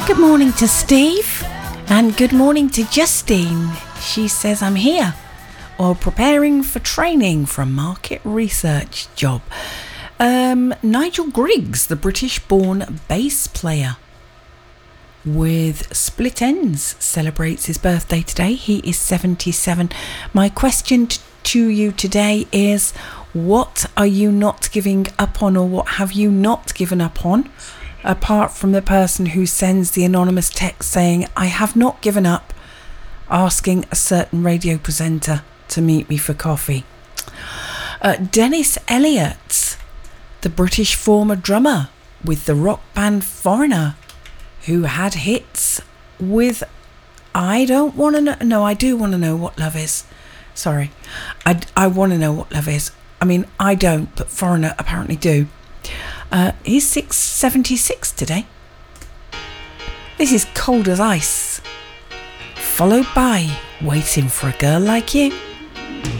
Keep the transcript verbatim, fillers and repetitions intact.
Good morning to Steve and good morning to Justine. She says I'm here or preparing for training for a market research job. Um, Nigel Griggs, the British-born bass player with Split Enz, celebrates his birthday today. He is seventy-seven. My question t- to you today is, what are you not giving up on, or what have you not given up on, apart from the person who sends the anonymous text saying, I have not given up asking a certain radio presenter to meet me for coffee? Uh, Dennis Elliott, the British former drummer with the rock band Foreigner, who had hits with I don't want to know. No, I do want to know what love is. Sorry. I, I want to know what love is. I mean, I don't, but Foreigner apparently do. Uh, he's six seventy-six today. This is Cold as Ice, followed by Waiting for a Girl Like You.